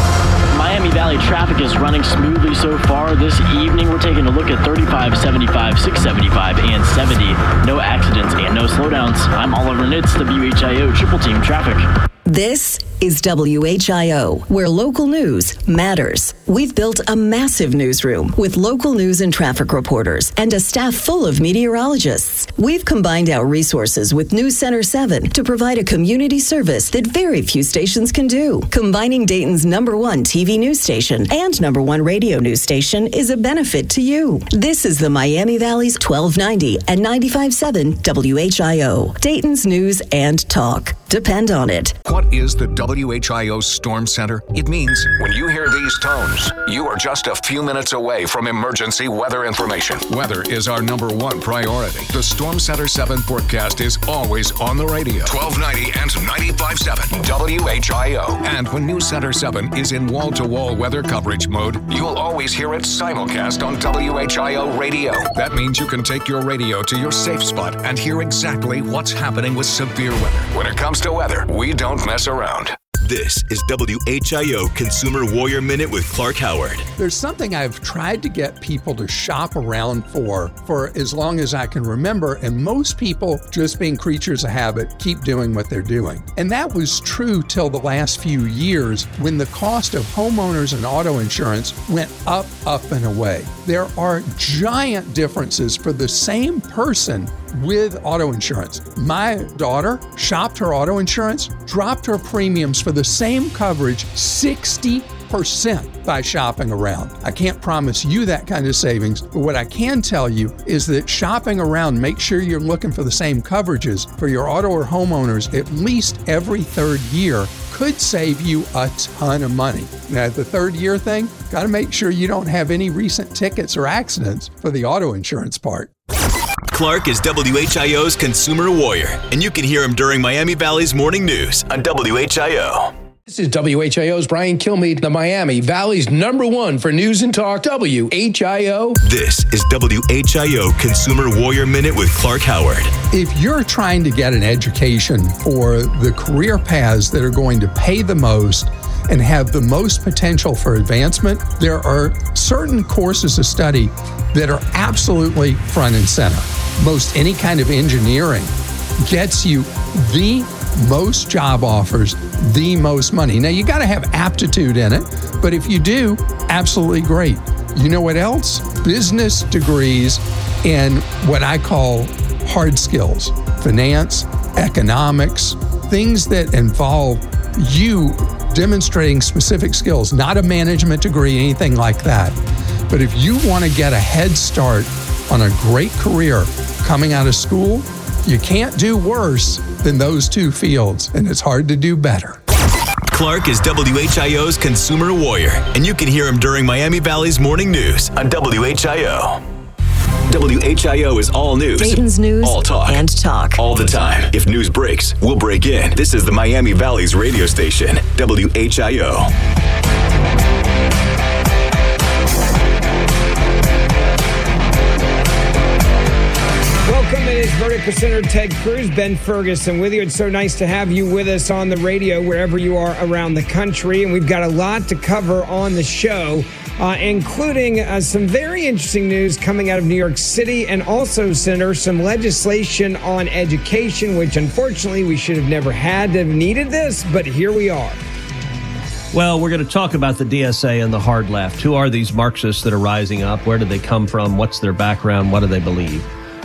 Miami Valley traffic is running smoothly so far. This evening, we're taking a look at thirty-five, seventy-five, six seventy-five, and seventy. No accidents and no slowdowns. I'm Oliver Nitz, W H I O triple team traffic. This is W H I O, where local news matters. We've built a massive newsroom with local news and traffic reporters and a staff full of meteorologists. We've combined our resources with News Center seven to provide a community service that very few stations can do. Combining Dayton's number one T V news station and number one radio news station is a benefit to you. This is the Miami Valley's twelve ninety and ninety-five point seven W H I O, Dayton's news and talk. Depend on it. What is the W H I O Storm Center? It means when you hear these tones, you are just a few minutes away from emergency weather information. Weather is our number one priority. The Storm Center seven forecast is always on the radio. twelve ninety and ninety-five point seven W H I O. And when News Center seven is in wall-to-wall weather coverage mode, you'll always hear it simulcast on W H I O radio. That means you can take your radio to your safe spot and hear exactly what's happening with severe weather. When it comes to weather, we don't mess around. This is W H I O Consumer Warrior Minute with Clark Howard. There's something I've tried to get people to shop around for for as long as I can remember, and most people, just being creatures of habit, keep doing what they're doing. And that was true till the last few years when the cost of homeowners and auto insurance went up, up, and away. There are giant differences for the same person with auto insurance. My daughter shopped her auto insurance, dropped her premiums for the same coverage sixty percent by shopping around. I can't promise you that kind of savings, but what I can tell you is that shopping around, make sure you're looking for the same coverages for your auto or homeowners at least every third year could save you a ton of money. Now, the third year thing, got to make sure you don't have any recent tickets or accidents for the auto insurance part. Clark is W H I O's Consumer Warrior, and you can hear him during Miami Valley's morning news on W H I O. This is W H I O's Brian Kilmeade, the Miami Valley's number one for news and talk, W H I O. This is W H I O Consumer Warrior Minute with Clark Howard. If you're trying to get an education for the career paths that are going to pay the most and have the most potential for advancement, there are certain courses of study that are absolutely front and center. Most any kind of engineering gets you the most job offers, the most money. Now, you got to have aptitude in it, but if you do, absolutely great. You know what else? Business degrees in what I call hard skills, finance, economics, things that involve you demonstrating specific skills, not a management degree, anything like that. But if you want to get a head start on a great career coming out of school, you can't do worse than those two fields, and it's hard to do better. Clark is W H I O's Consumer Warrior, and you can hear him during Miami Valley's morning news on W H I O. W H I O is all news, Dayton's news all talk, and talk. all the time. If news breaks, we'll break in. This is the Miami Valley's radio station, W H I O. Welcome, it is Verdict Presenter Ted Cruz, Ben Ferguson with you. It's so nice to have you with us on the radio wherever you are around the country. And we've got a lot to cover on the show, uh, including uh, some very interesting news coming out of New York City, and also, Senator, some legislation on education, which unfortunately we should have never had to have needed this, but here we are. Well, we're going to talk about the D S A and the hard left. Who are these Marxists that are rising up? Where do they come from? What's their background? What do they believe?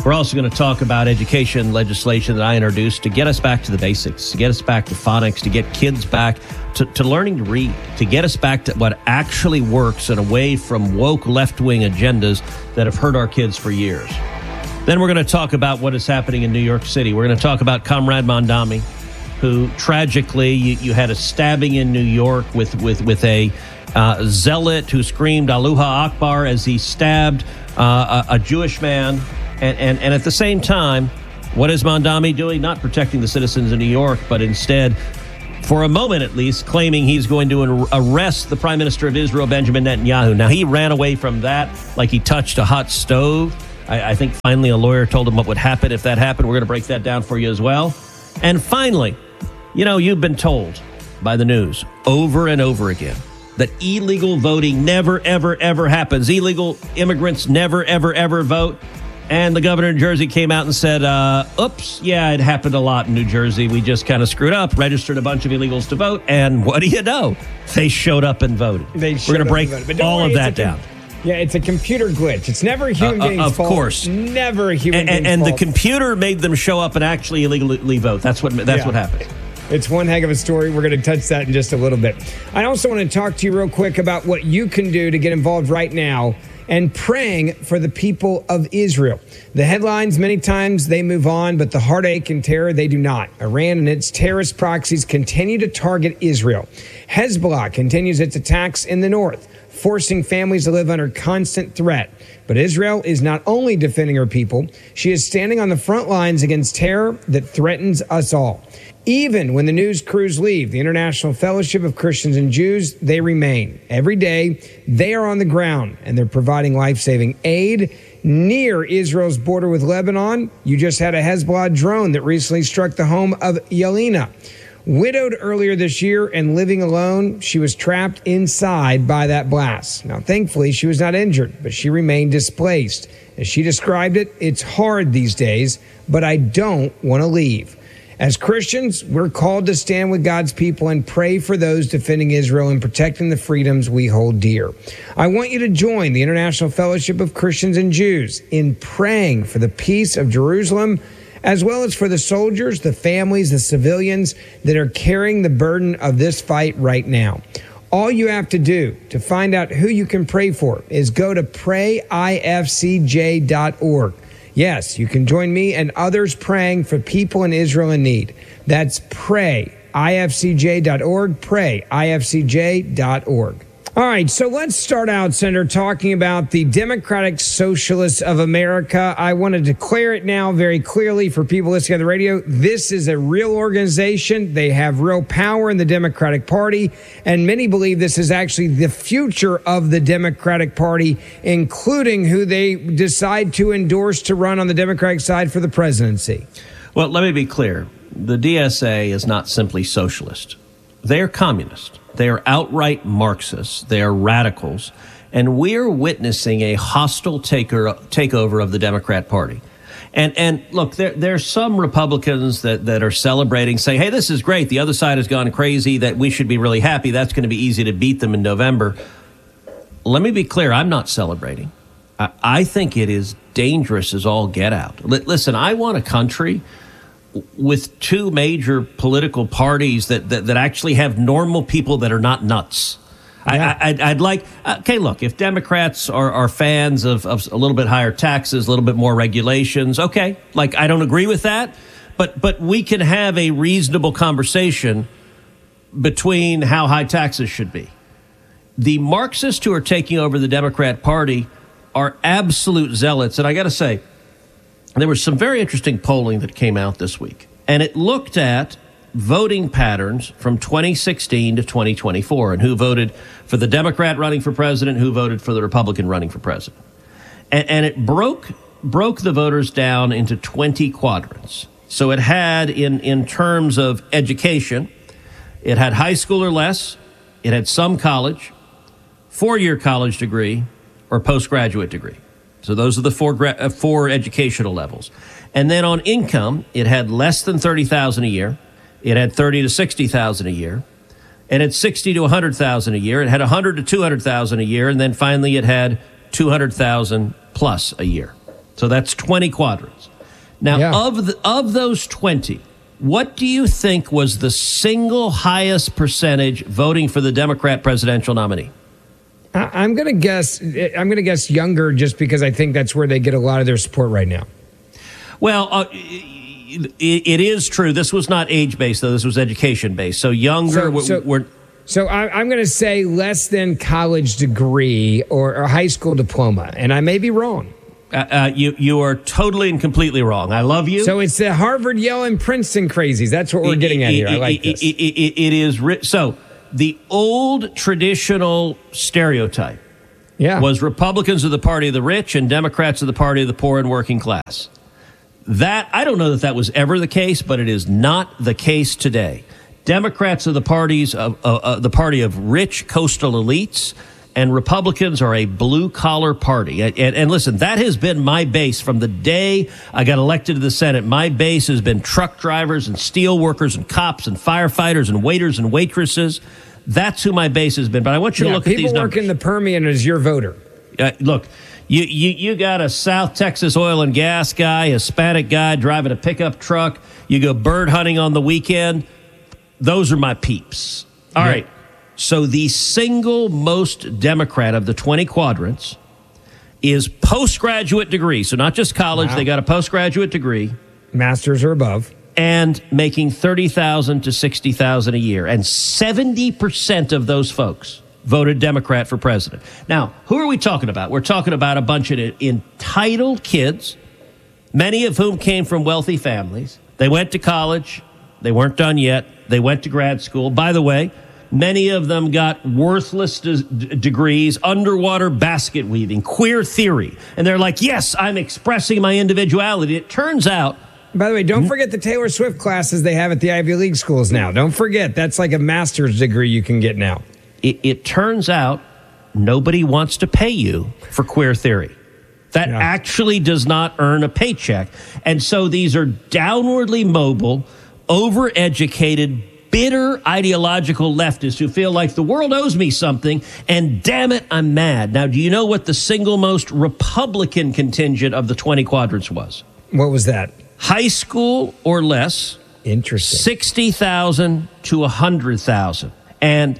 We're also going to talk about education legislation that I introduced to get us back to the basics, to get us back to phonics, to get kids back to, to learning to read, to get us back to what actually works and away from woke left-wing agendas that have hurt our kids for years. Then we're going to talk about what is happening in New York City. We're going to talk about Comrade Mondami, who tragically, you, you had a stabbing in New York with, with, with a uh, zealot who screamed Aloha Akbar as he stabbed uh, a, a Jewish man. And, and, and at the same time, what is Mondami doing? Not protecting the citizens of New York, but instead, for a moment at least, claiming he's going to arrest the Prime Minister of Israel, Benjamin Netanyahu. Now, he ran away from that like he touched a hot stove. I, I think finally a lawyer told him what would happen if that happened. We're going to break that down for you as well. And finally, you know, you've been told by the news over and over again that illegal voting never, ever, ever happens. Illegal immigrants never, ever, ever vote. And the governor of New Jersey came out and said, uh, oops, yeah, it happened a lot in New Jersey. We just kind of screwed up, registered a bunch of illegals to vote. And what do you know? They showed up and voted. They We're going to break all worry, of that a, down. Yeah, it's a computer glitch. It's never a human uh, being's uh, of fault. Of course. Never a human and, being's and, fault. And the computer made them show up and actually illegally vote. That's what, that's yeah. what happened. It's one heck of a story. We're going to touch that in just a little bit. I also want to talk to you real quick about what you can do to get involved right now and praying for the people of Israel. The headlines, many times they move on, but the heartache and terror, they do not. Iran and its terrorist proxies continue to target Israel. Hezbollah continues its attacks in the north, forcing families to live under constant threat. But Israel is not only defending her people, she is standing on the front lines against terror that threatens us all. Even when the news crews leave, the International Fellowship of Christians and Jews, they remain. Every day, they are on the ground, and they're providing life-saving aid near Israel's border with Lebanon. You just had a Hezbollah drone that recently struck the home of Yelena. Widowed earlier this year and living alone, she was trapped inside by that blast. Now, thankfully, she was not injured, but she remained displaced. As she described it, it's hard these days, but I don't want to leave. As Christians, we're called to stand with God's people and pray for those defending Israel and protecting the freedoms we hold dear. I want you to join the International Fellowship of Christians and Jews in praying for the peace of Jerusalem, as well as for the soldiers, the families, the civilians that are carrying the burden of this fight right now. All you have to do to find out who you can pray for is go to pray I F C J dot org. Yes, you can join me and others praying for people in Israel in need. That's pray I F C J dot org, pray I F C J dot org. All right, so let's start out, Senator, talking about the Democratic Socialists of America. I want to declare it now very clearly for people listening on the radio. This is a real organization. They have real power in the Democratic Party, and many believe this is actually the future of the Democratic Party, including who they decide to endorse to run on the Democratic side for the presidency. Well, let me be clear. The D S A is not simply socialist. They are communist. They are outright Marxists. They are radicals. And we're witnessing a hostile taker, takeover of the Democrat Party. And and look, there there's some Republicans that, that are celebrating, saying, hey, this is great. The other side has gone crazy, that we should be really happy. That's going to be easy to beat them in November. Let me be clear. I'm not celebrating. I, I think it is dangerous as all get out. L- listen, I want a country with two major political parties that, that, that actually have normal people that are not nuts. Yeah. I, I, I'd like, okay, look, if Democrats are, are fans of, of a little bit higher taxes, a little bit more regulations, okay, like I don't agree with that, but but we can have a reasonable conversation between how high taxes should be. The Marxists who are taking over the Democrat Party are absolute zealots, and I got to say, there was some very interesting polling that came out this week, and it looked at voting patterns from twenty sixteen to twenty twenty-four and who voted for the Democrat running for president, who voted for the Republican running for president. And, and it broke broke the voters down into twenty quadrants. So it had, in, in terms of education, it had high school or less, it had some college, four-year college degree, or postgraduate degree. So those are the four uh, four educational levels. And then on income, it had less than thirty thousand dollars a year. It had thirty to sixty thousand dollars a year. It had sixty to one hundred thousand dollars a year. It had one hundred to two hundred thousand dollars a year. And then finally it had two hundred thousand dollars plus a year. So that's twenty quadrants. Now, Yeah. of the, of those twenty, what do you think was the single highest percentage voting for the Democrat presidential nominee? I, I'm going to guess. I'm going to guess younger, just because I think that's where they get a lot of their support right now. Well, uh, it, it is true. This was not age-based, though. This was education-based. So younger, So- so- we're, So I, I'm going to say less than college degree or a high school diploma, and I may be wrong. uh, uh, you you are totally and completely wrong. I love you. So it's the Harvard, Yale, and Princeton crazies. That's what we're getting at here. I like it, this. It, it, it is ri- so the old traditional stereotype yeah. was Republicans are the party of the rich and Democrats are the party of the poor and working class. That I don't know that that was ever the case, but it is not the case today. Democrats are the parties of uh, uh, the party of rich coastal elites, and Republicans are a blue-collar party. And, and, and listen, that has been my base from the day I got elected to the Senate. My base has been truck drivers and steel workers and cops and firefighters and waiters and waitresses. That's who my base has been. But I want you Yeah, to look at these people numbers. work in the Permian as your voter. Uh, look, you, you you got a South Texas oil and gas guy, a Hispanic guy driving a pickup truck. You go bird hunting on the weekend. Those are my peeps. All Yeah. right. So the single most Democrat of the twenty quadrants is postgraduate degree. So not just college. Wow. They got a postgraduate degree. Masters or above. And making thirty thousand dollars to sixty thousand dollars a year. And seventy percent of those folks voted Democrat for president. Now, who are we talking about? We're talking about a bunch of entitled kids, many of whom came from wealthy families. They went to college. They weren't done yet. They went to grad school. By the way, many of them got worthless d- degrees, underwater basket weaving, queer theory. And they're like, yes, I'm expressing my individuality. It turns out. By the way, don't forget the Taylor Swift classes they have at the Ivy League schools now. Don't forget, that's like a master's degree you can get now. It, it turns out nobody wants to pay you for queer theory. That Yeah. actually does not earn a paycheck. And so these are downwardly mobile, overeducated, bitter ideological leftists who feel like the world owes me something, and damn it, I'm mad. Now, do you know what the single most Republican contingent of the twenty quadrants was? What was that? High school or less. Interesting. sixty thousand to one hundred thousand. And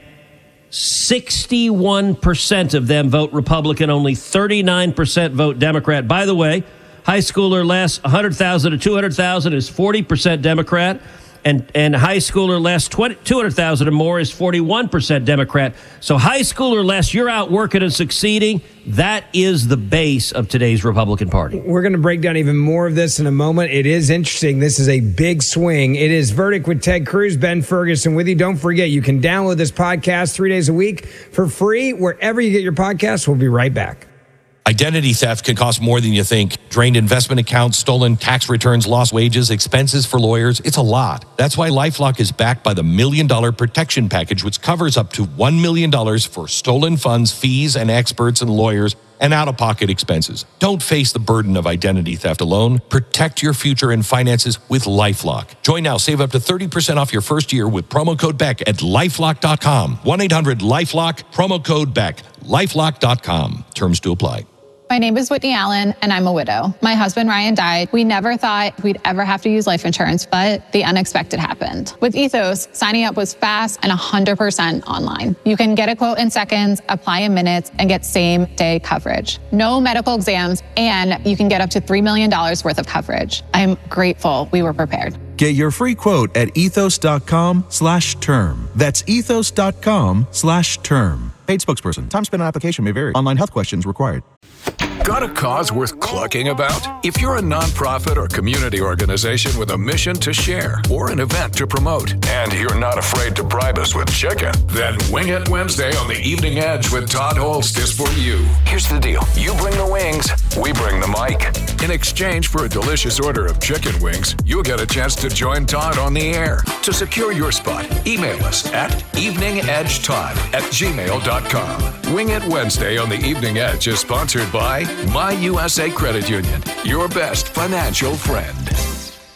sixty-one percent of them vote Republican. Only thirty-nine percent vote Democrat. By the way, high school or less, one hundred thousand to two hundred thousand is forty percent Democrat. And and high school or less, two hundred thousand or more is forty-one percent Democrat. So high school or less, you're out working and succeeding. That is the base of today's Republican Party. We're going to break down even more of this in a moment. It is interesting. This is a big swing. It is Verdict with Ted Cruz, Ben Ferguson with you. Don't forget, you can download this podcast three days a week for free wherever you get your podcasts. We'll be right back. Identity theft can cost more than you think. Drained investment accounts, stolen tax returns, lost wages, expenses for lawyers. It's a lot. That's why LifeLock is backed by the Million Dollar Protection Package, which covers up to one million dollars for stolen funds, fees, and experts and lawyers, and out-of-pocket expenses. Don't face the burden of identity theft alone. Protect your future and finances with LifeLock. Join now. Save up to thirty percent off your first year with promo code Beck at lifelock dot com. one eight hundred lifelock, promo code Beck. lifelock dot com. Terms to apply. My name is Whitney Allen, and I'm a widow. My husband, Ryan, died. We never thought we'd ever have to use life insurance, but the unexpected happened. With Ethos, signing up was fast and one hundred percent online. You can get a quote in seconds, apply in minutes, and get same-day coverage. No medical exams, and you can get up to three million dollars worth of coverage. I'm grateful we were prepared. Get your free quote at ethos.com slash term. That's ethos.com slash term. Paid spokesperson. Time spent on application may vary. Online health questions required. Got a cause worth clucking about? If you're a nonprofit or community organization with a mission to share or an event to promote, and you're not afraid to bribe us with chicken, then Wing It Wednesday on the Evening Edge with Todd Holst is for you. Here's the deal. You bring the wings, we bring the mic. In exchange for a delicious order of chicken wings, you'll get a chance to join Todd on the air. To secure your spot, email us at eveningedgetodd at gmail dot com. Wing It Wednesday on the Evening Edge is sponsored by My U S A Credit Union, your best financial friend.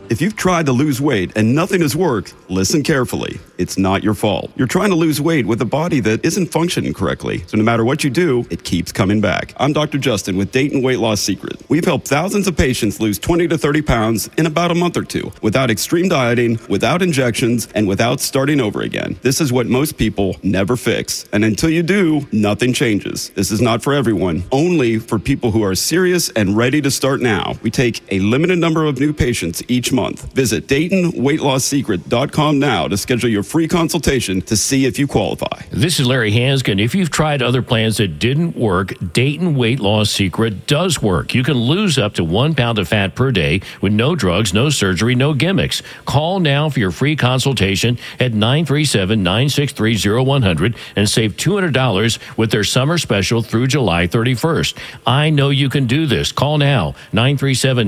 If you've tried to lose weight and nothing has worked, listen carefully. It's not your fault. You're trying to lose weight with a body that isn't functioning correctly. So no matter what you do, it keeps coming back. I'm Doctor Justin with Dayton Weight Loss Secret. We've helped thousands of patients lose twenty to thirty pounds in about a month or two without extreme dieting, without injections, and without starting over again. This is what most people never fix. And until you do, nothing changes. This is not for everyone, only for people who are serious and ready to start now. We take a limited number of new patients each month. Visit Dayton Weight Loss Secret dot com now to schedule your free consultation to see if you qualify. This is Larry Hanskin. If you've tried other plans that didn't work, Dayton Weight Loss Secret does work. You can lose up to one pound of fat per day with no drugs, no surgery, no gimmicks. Call now for your free consultation at nine three seven, nine six three, zero one zero zero and save two hundred dollars with their summer special through July thirty-first. I know you can do this. Call now, nine three seven,